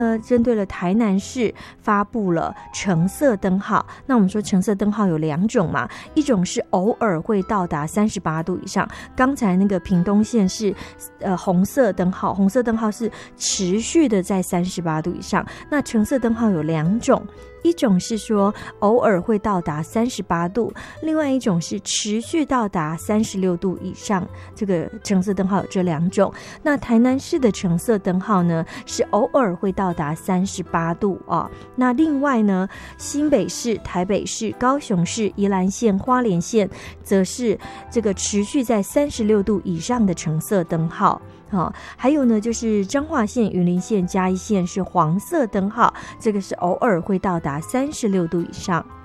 针对了台南市发布了橙色灯号。那我们说橙色灯号有2种嘛，一种是偶尔会到达38度以上，刚才那个屏东县是红色灯号，红色灯号是持续的在38度以上。那橙色灯号有2种，一种是说偶尔会到达38度，另外一种是持续到达36度以上。这个橙色灯号有这2种。那台南市的橙色灯号呢，是偶尔会到达38度啊。那另外呢，新北市、台北市、高雄市、宜兰县、花莲县则是这个持续在36度以上的橙色灯号。还有呢，就是彰化县、云林县、嘉义县是黄色灯号，这个是偶尔会到达36度以上。